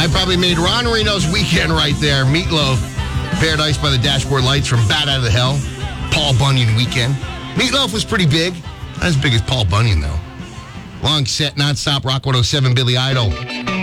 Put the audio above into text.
I probably made Ron Reno's weekend right there. Meatloaf, Paradise by the Dashboard Lights from Bat Out of the Hell. Paul Bunyan weekend. Meatloaf was pretty big. Not as big as Paul Bunyan, though. Long set, nonstop, Rock 107, Billy Idol.